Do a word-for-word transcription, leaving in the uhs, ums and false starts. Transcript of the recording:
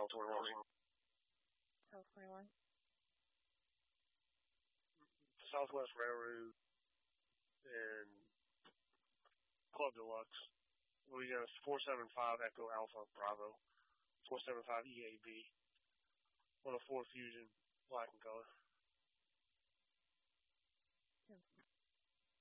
L twenty-one. L twenty-one. Southwest Railroad and Club Deluxe. We got a four seven five Echo Alpha Bravo, four seven five E A B, one oh four Fusion, black in color.